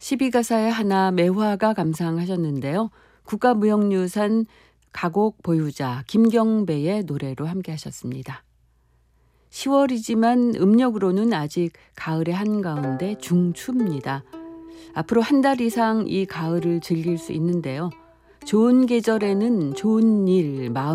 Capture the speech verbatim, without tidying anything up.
십이 가사의 하나 매화가 감상하셨는데요. 국가무형유산 가곡 보유자 김경배의 노래로 함께 하셨습니다. 시월이지만 음력으로는 아직 가을의 한가운데 중추입니다. 앞으로 한 달 이상 이 가을을 즐길 수 있는데요. 좋은 계절에는 좋은 일, 마음